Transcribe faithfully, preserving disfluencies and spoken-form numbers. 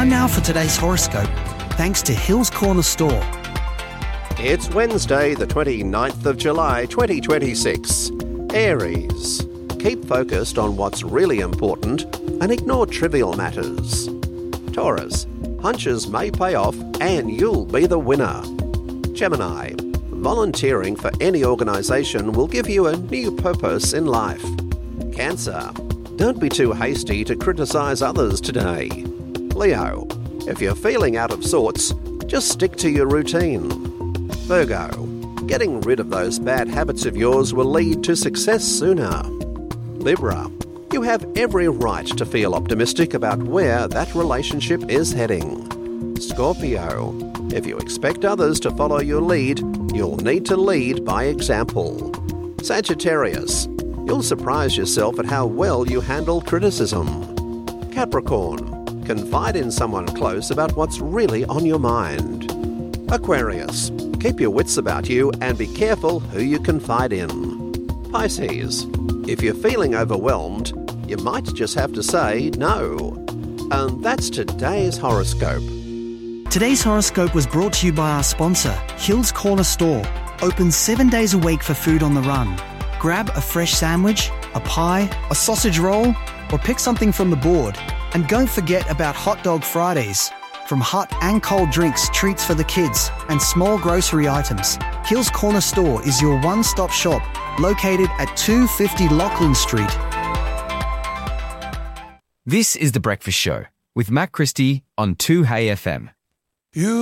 Time now for today's horoscope, thanks to Hills Corner Store. It's Wednesday, the twenty-ninth of July, twenty twenty-six. Aries. Keep focused on what's really important and ignore trivial matters. Taurus. Hunches may pay off and you'll be the winner. Gemini. Volunteering for any organisation will give you a new purpose in life. Cancer. Don't be too hasty to criticise others today. Leo. If you're feeling out of sorts, just stick to your routine. Virgo. Getting rid of those bad habits of yours will lead to success sooner. Libra. You have every right to feel optimistic about where that relationship is heading. Scorpio. If you expect others to follow your lead, you'll need to lead by example. Sagittarius. You'll surprise yourself at how well you handle criticism. Capricorn. Confide in someone close about what's really on your mind. Aquarius. Keep your wits about you and be careful who you confide in. Pisces. If you're feeling overwhelmed, you might just have to say no. And that's today's horoscope. Today's horoscope was brought to you by our sponsor, Hills Corner Store. Open seven days a week for food on the run. Grab a fresh sandwich, a pie, a sausage roll, or pick something from the board. And don't forget about Hot Dog Fridays. From hot and cold drinks, treats for the kids, and small grocery items, Hills Corner Store is your one-stop shop, located at two fifty Lachlan Street. This is The Breakfast Show with Matt Christie on two Hey F M. You